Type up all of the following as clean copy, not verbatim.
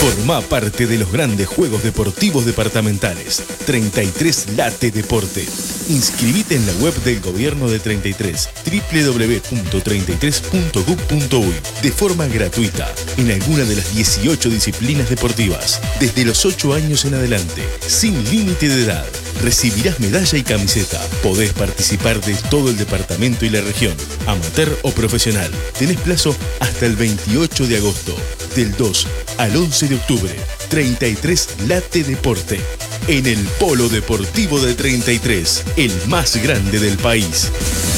Formá parte de los grandes juegos deportivos departamentales. 33 Late Deporte. Inscribite en la web del Gobierno de 33, www.33.gov.uy, de forma gratuita, en alguna de las 18 disciplinas deportivas, desde los 8 años en adelante, sin límite de edad. Recibirás medalla y camiseta. Podés participar de todo el departamento y la región, amateur o profesional. Tenés plazo hasta el 28 de agosto, del 2 al 11 de octubre. 33 Late Deporte, en el Polo Deportivo de 33, el más grande del país.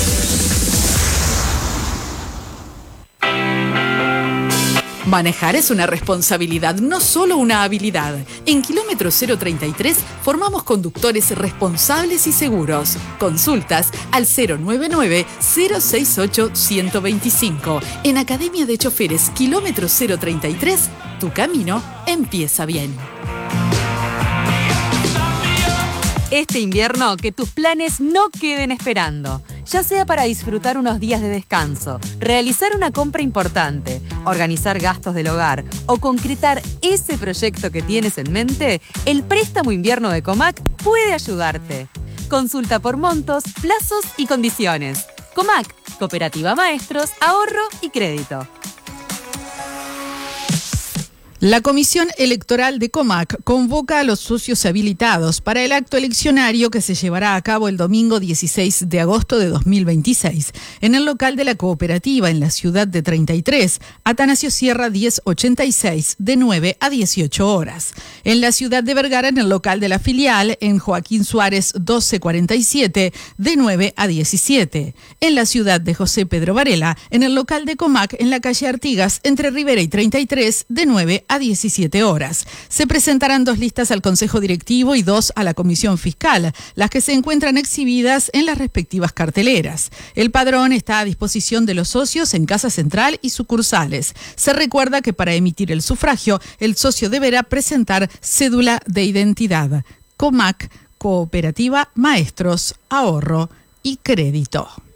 Manejar es una responsabilidad, no solo una habilidad. En Kilómetro 033 formamos conductores responsables y seguros. Consultas al 099-068-125. En Academia de Choferes Kilómetro 033, tu camino empieza bien. Este invierno, que tus planes no queden esperando. Ya sea para disfrutar unos días de descanso, realizar una compra importante, organizar gastos del hogar o concretar ese proyecto que tienes en mente, el préstamo invierno de Comac puede ayudarte. Consulta por montos, plazos y condiciones. Comac, Cooperativa Maestros, Ahorro y Crédito. La Comisión Electoral de Comac convoca a los socios habilitados para el acto eleccionario que se llevará a cabo el domingo 16 de agosto de 2026 en el local de la cooperativa en la ciudad de 33, Atanasio Sierra 1086, de 9 a 18 horas. En la ciudad de Vergara en el local de la filial en Joaquín Suárez 1247, de 9 a 17. En la ciudad de José Pedro Varela en el local de Comac en la calle Artigas entre Rivera y 33, de 9 a 17 horas. Se presentarán 2 listas al Consejo Directivo y 2 a la Comisión Fiscal, las que se encuentran exhibidas en las respectivas carteleras. El padrón está a disposición de los socios en Casa Central y sucursales. Se recuerda que para emitir el sufragio, el socio deberá presentar cédula de identidad. Comac, Cooperativa Maestros, Ahorro y Crédito.